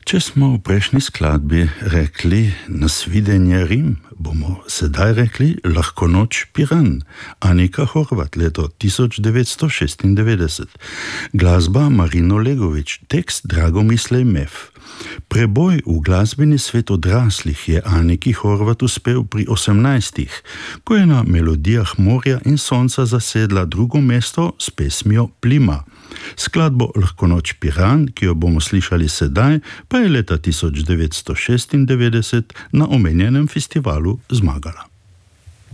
Če smo v prejšnji skladbi rekli nasvidenje Rim, bomo sedaj rekli Lahko noč Piran, Anika Horvat, leto 1996. Glasba Marino Legović, tekst Dragomislej Mef. Preboj v glasbeni svet odraslih je Aniki Horvat uspel pri 18, ko je na melodijah morja in sonca zasedla drugo mesto s pesmijo Plima. Skladbo Lahko noč Piran, ki jo bomo slišali sedaj, pa je leta 1996 na omenjenem festivalu zmagala.